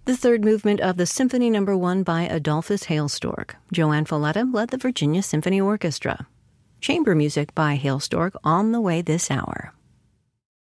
The third movement of the Symphony No. 1 by Adolphus Hailstork. Joanne Folletta led the Virginia Symphony Orchestra. Chamber music by Hailstork on the way this hour.